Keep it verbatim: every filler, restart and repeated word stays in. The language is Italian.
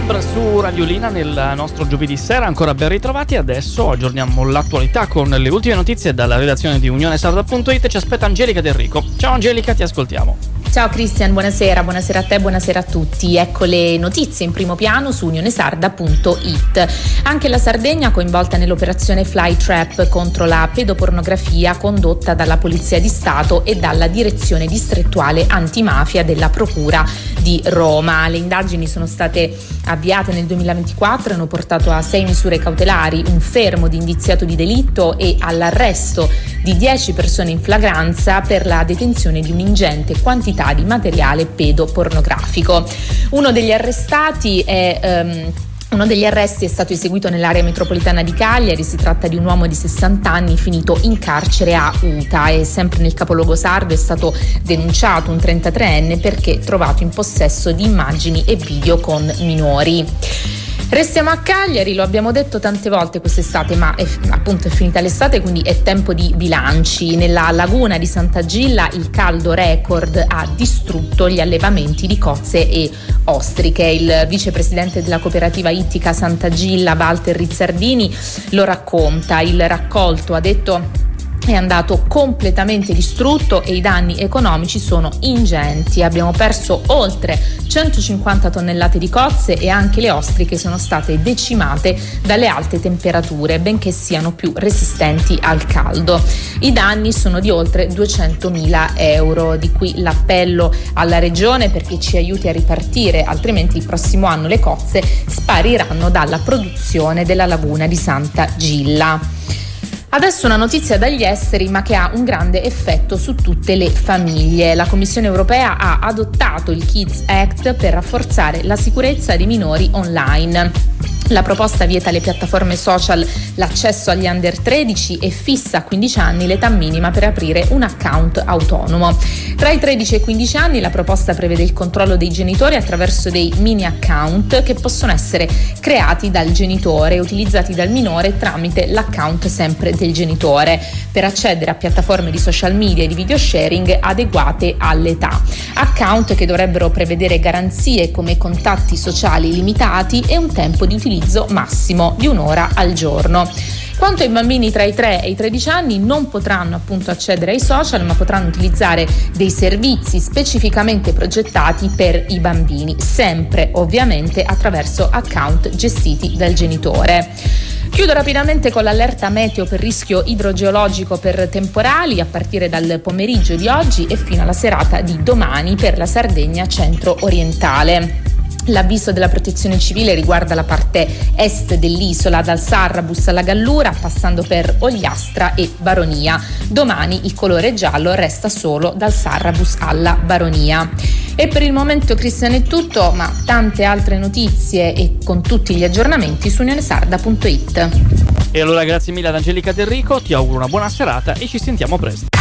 L'Ombre su Radiolina nel nostro giovedì sera, ancora ben ritrovati. Adesso aggiorniamo l'attualità con le ultime notizie dalla redazione di unione sarda punto it. Ci aspetta Angelica Del Rico. Ciao Angelica, ti ascoltiamo. Ciao Christian, buonasera, buonasera a te, buonasera a tutti. Ecco le notizie in primo piano su unione sarda punto it. Anche la Sardegna coinvolta nell'operazione Fly Trap contro la pedopornografia condotta dalla Polizia di Stato e dalla Direzione Distrettuale Antimafia della Procura di Roma. Le indagini sono state avviate nel duemilaventiquattro e hanno portato a sei misure cautelari, un fermo di indiziato di delitto e all'arresto di dieci persone in flagranza per la detenzione di un'ingente quantità di materiale pedopornografico. Uno degli arrestati è um, Uno degli arresti è stato eseguito nell'area metropolitana di Cagliari. Si tratta di un uomo di sessanta anni finito in carcere a Uta, e sempre nel capoluogo sardo è stato denunciato un trentatreenne perché trovato in possesso di immagini e video con minori. Restiamo a Cagliari, lo abbiamo detto tante volte quest'estate, ma è, appunto è finita l'estate, quindi è tempo di bilanci. Nella laguna di Sant'Agilla il caldo record ha distrutto gli allevamenti di cozze e ostriche. Il vicepresidente della cooperativa ittica Sant'Agilla, Walter Rizzardini, lo racconta. Il raccolto, ha detto, è andato completamente distrutto e i danni economici sono ingenti. Abbiamo perso oltre centocinquanta tonnellate di cozze e anche le ostriche sono state decimate dalle alte temperature, benché siano più resistenti al caldo. I danni sono di oltre duecentomila euro, di qui l'appello alla regione perché ci aiuti a ripartire, altrimenti il prossimo anno le cozze spariranno dalla produzione della laguna di Sant'Agilla. Adesso una notizia dagli esteri, ma che ha un grande effetto su tutte le famiglie. La Commissione europea ha adottato il Kids Act per rafforzare la sicurezza dei minori online. La proposta vieta alle piattaforme social l'accesso agli under tredici e fissa a quindici anni l'età minima per aprire un account autonomo. Tra i tredici e i quindici anni la proposta prevede il controllo dei genitori attraverso dei mini account che possono essere creati dal genitore e utilizzati dal minore tramite l'account sempre del genitore per accedere a piattaforme di social media e di video sharing adeguate all'età. Account che dovrebbero prevedere garanzie come contatti sociali limitati e un tempo di utilizzo massimo di un'ora al giorno. Quanto ai bambini tra i tre e i tredici anni, non potranno appunto accedere ai social, ma potranno utilizzare dei servizi specificamente progettati per i bambini, sempre ovviamente attraverso account gestiti dal genitore. Chiudo rapidamente con l'allerta meteo per rischio idrogeologico per temporali a partire dal pomeriggio di oggi e fino alla serata di domani per la Sardegna centro-orientale. L'avviso della Protezione Civile riguarda la parte est dell'isola, dal Sarrabus alla Gallura, passando per Ogliastra e Baronia. Domani il colore giallo resta solo dal Sarrabus alla Baronia. E per il momento, Cristian, è tutto, ma tante altre notizie e con tutti gli aggiornamenti su unione sarda punto it. E allora grazie mille ad Angelica Del Rico, ti auguro una buona serata e ci sentiamo presto.